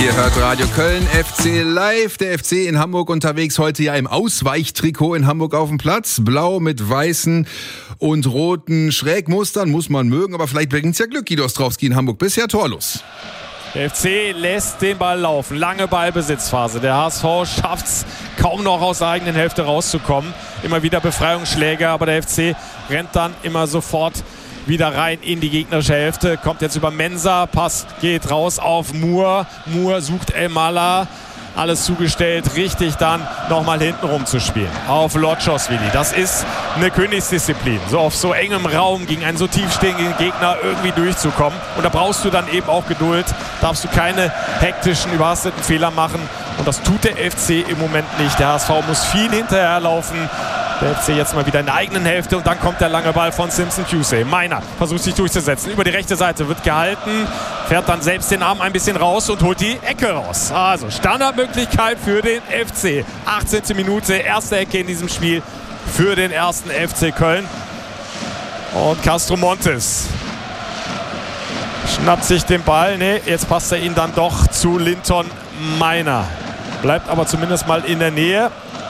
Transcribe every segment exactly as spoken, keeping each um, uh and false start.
Ihr hört Radio Köln, F C live. Der F C in Hamburg unterwegs, heute ja im Ausweichtrikot in Hamburg auf dem Platz. Blau mit weißen und roten Schrägmustern, muss man mögen, aber vielleicht bringt es ja Glück, Guido Ostrowski in Hamburg. Bisher torlos. Der F C lässt den Ball laufen. Lange Ballbesitzphase. Der H S V schafft es kaum noch aus der eigenen Hälfte rauszukommen. Immer wieder Befreiungsschläge, aber der F C rennt dann immer sofort wieder rein in die gegnerische Hälfte. Kommt jetzt über Mensah. Pass geht raus auf Moore. Moore sucht Elmalah. Alles zugestellt, richtig dann nochmal hinten rum zu spielen. Auf Lotschosvili. Das ist eine Königsdisziplin. So auf so engem Raum gegen einen so tiefstehenden Gegner irgendwie durchzukommen. Und da brauchst du dann eben auch Geduld. Darfst du keine hektischen, überhasteten Fehler machen. Und das tut der F C im Moment nicht. Der H S V muss viel hinterherlaufen. Der F C jetzt mal wieder in der eigenen Hälfte und dann kommt der lange Ball von Simpson Pusey. Meiner versucht sich durchzusetzen. Über die rechte Seite wird gehalten, fährt dann selbst den Arm ein bisschen raus und holt die Ecke raus. Also Standardmöglichkeit für den F C. achtzehnte Minute, erste Ecke in diesem Spiel für den ersten F C Köln. Und Castro Montes schnappt sich den Ball. Ne, jetzt passt er ihn dann doch zu Linton Meiner. Bleibt aber zumindest mal in der Nähe.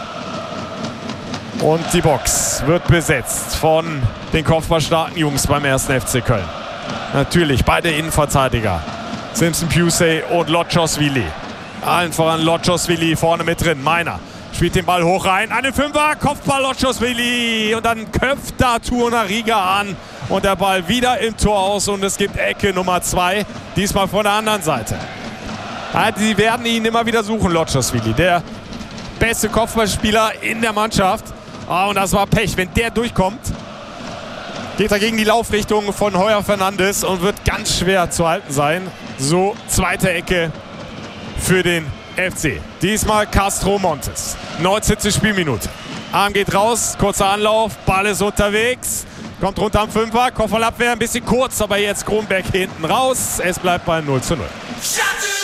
Und die Box wird besetzt von den kopfballstarken Jungs beim ersten F C Köln. Natürlich beide Innenverteidiger. Simpson Pusey und Lotschosvili. Allen voran Lotschosvili vorne mit drin. Meiner spielt den Ball hoch rein. An den Fünfer, Kopfball Lotschosvili. Und dann köpft da Tuonariga an. Und der Ball wieder im Tor aus. Und es gibt Ecke Nummer zwei. Diesmal von der anderen Seite. Sie werden ihn immer wieder suchen, Lotschosvili. Der beste Kopfballspieler in der Mannschaft. Ah, und das war Pech. Wenn der durchkommt, geht er gegen die Laufrichtung von Heuer Fernandes und wird ganz schwer zu halten sein. So, zweite Ecke für den F C. Diesmal Castro Montes. neunzehnte Spielminute. Arm geht raus, kurzer Anlauf, Ball ist unterwegs. Kommt runter am Fünfer, Kopfballabwehr ein bisschen kurz, aber jetzt Kronberg hinten raus. Es bleibt bei null zu null.